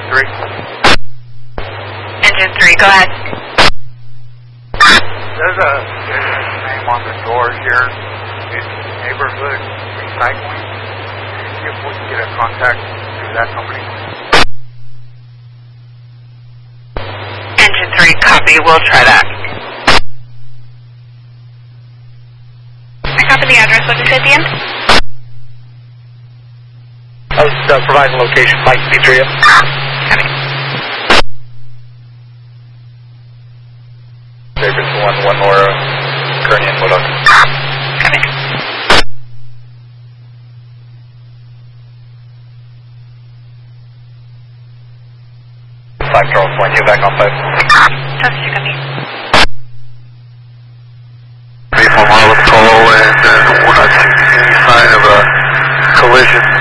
3. Engine 3, go ahead. There's a name on the door here. It's Neighborhood Recycling. See if we can get a contact through that company. Engine 3, copy. We'll try that. I copy the address. What did you say at the end? I was providing location, Mike Petria. Copy. Davis 1 Laura, Kearney and Woodlock. Copy. Charles 1, you back on 5. That's you, copy. 3-4 mile with call, and we're not seeing any sign of a collision.